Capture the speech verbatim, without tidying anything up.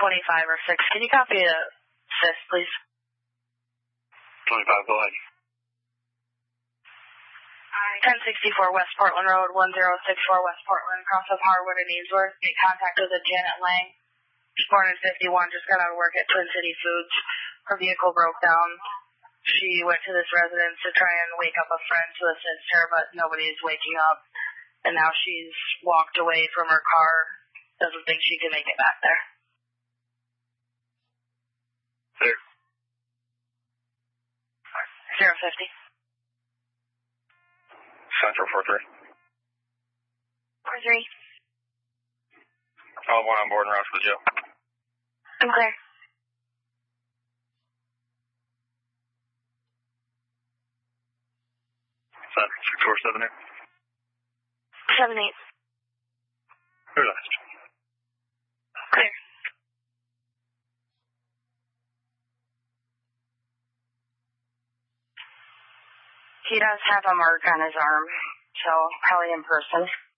twenty-five or six. Can you copy a fifth, please? twenty-five, go ahead. ten sixty-four West Portland Road, one zero six four West Portland, cross of Harwood and Ainsworth. Make contact with a Janet Lang. She's born in fifty-one, just got out of work at Twin City Foods. Her vehicle broke down. She went to this residence to try and wake up a friend to assist her, but nobody is waking up. And now she's walked away from her car. Doesn't think she can make it back there. There. zero fifty. Central four three. four three. All one on board and route for the jail. I'm clear. Central six four seven eight. seven eight. Very last. Clear. He does have a mark on his arm, so probably in person.